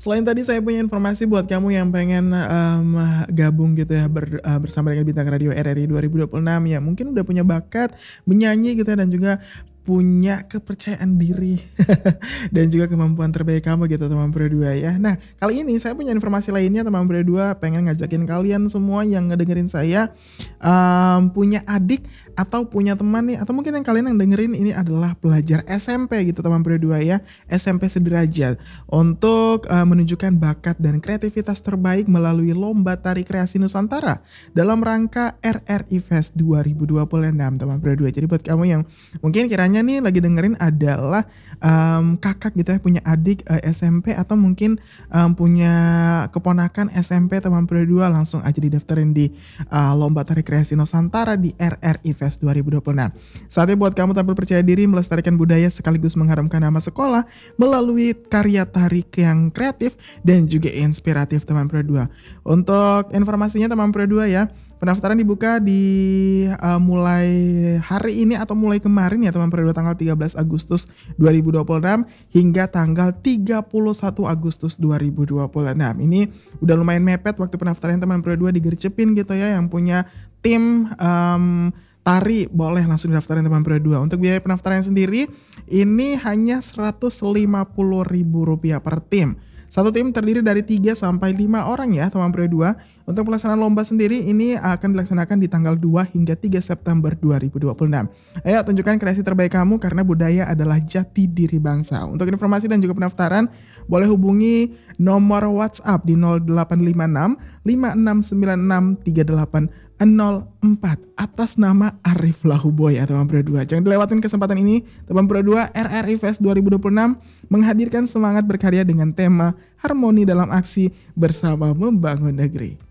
Selain tadi saya punya informasi buat kamu yang pengen, gabung gitu ya bersama dengan Bintang Radio RRI 2026 ya mungkin udah punya bakat menyanyi gitu ya dan juga punya kepercayaan diri dan juga kemampuan terbaik kamu gitu teman Pro 2 ya. Nah, kali ini saya punya informasi lainnya teman Pro 2 pengen ngajakin kalian semua yang ngedengerin saya, punya adik atau punya teman nih atau mungkin yang kalian yang dengerin ini adalah pelajar SMP gitu teman Pro 2 ya, SMP sederajat untuk, menunjukkan bakat dan kreativitas terbaik melalui Lomba Tari Kreasi Nusantara dalam rangka RRI Fest 2026 teman Pro 2. Jadi buat kamu yang mungkin kiranya nih lagi dengerin adalah, kakak gitu ya punya adik, SMP atau mungkin, punya keponakan SMP teman Pro 2 langsung aja didaftarin di, Lomba Tari Kreasi Nusantara di RRI Fest 2026. Saatnya buat kamu tampil percaya diri melestarikan budaya sekaligus mengharumkan nama sekolah melalui karya tari yang kreatif dan juga inspiratif teman Pro 2. Untuk informasinya teman Pro 2 ya, pendaftaran dibuka mulai hari ini atau mulai kemarin ya teman Pro 2 tanggal 13 Agustus 2026 hingga tanggal 31 Agustus 2026. Ini udah lumayan mepet waktu pendaftaran teman Pro 2 digercepin gitu ya, yang punya tim tari boleh langsung didaftarin teman Pro 2. Untuk biaya pendaftaran sendiri ini hanya Rp150.000 per tim. Satu tim terdiri dari 3 sampai 5 orang ya teman Pro 2. Untuk pelaksanaan lomba sendiri ini akan dilaksanakan di tanggal 2 hingga 3 September 2026. Ayo tunjukkan kreasi terbaik kamu karena budaya adalah jati diri bangsa. Untuk informasi dan juga pendaftaran boleh hubungi nomor WhatsApp di 0856 5696 3804 atas nama Arif Lahuboy ya teman Pro 2. Jangan dilewatin kesempatan ini teman Pro 2. RRI Fest 2026 menghadirkan semangat berkarya dengan tema harmoni dalam aksi bersama membangun negeri.